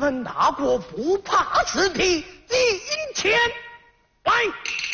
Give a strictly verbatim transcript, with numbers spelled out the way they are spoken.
们大国不怕此地，今天来。